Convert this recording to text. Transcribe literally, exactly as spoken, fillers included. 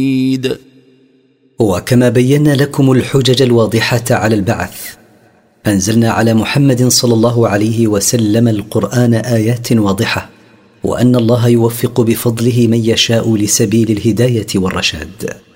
وكما بينا لكم الحجج الواضحة على البعث، أنزلنا على محمد صلى الله عليه وسلم القرآن آيات واضحة، وأن الله يوفق بفضله من يشاء لسبيل الهداية والرشاد.